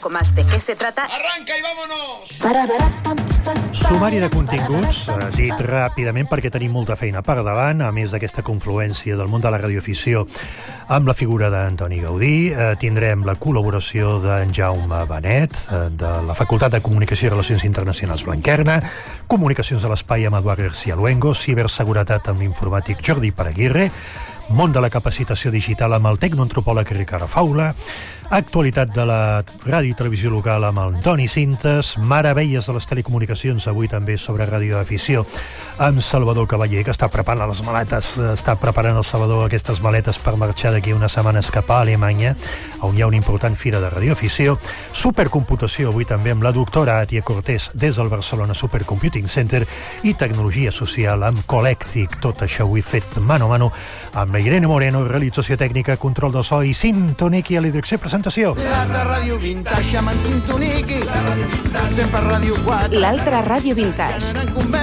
poco más de qué se trata. ¡Arranca y vámonos! Sumari de continguts, dit ràpidament perquè tenim molta feina per davant, a més d'aquesta confluència del món de la radioafició amb la figura d'Antoni Gaudí. Tindrem la col·laboració d'en Jaume Benet, de la Facultat de Comunicació i Relacions Internacionals Blanquerna, comunicacions de l'espai amb Eduard García Luengo, ciberseguretat amb l'informàtic Jordi Paraguirre, món de la capacitació digital amb el tecnoantropòleg Ricard Faula, actualitat de la ràdio i televisió local amb el Toni Cintes, meravelles de les telecomunicacions, avui també sobre radioafició, amb Salvador Cavaller, que està preparant les maletes, està preparant el Salvador aquestes maletes per marxar d'aquí unes setmanes cap a Alemanya, on hi ha una important fira de radioafició, supercomputació, avui també amb la doctora Atia Cortés des del Barcelona Supercomputing Center, i tecnologia social amb Colèctic. Tot això avui fet mano a mano amb la Irene Moreno, realització tècnica, control de so i Sintoniqui a la direcció i presentació. L'altra ràdio vintage amb en Sintoniqui, sempre Ràdio 4. L'altra ràdio vintage.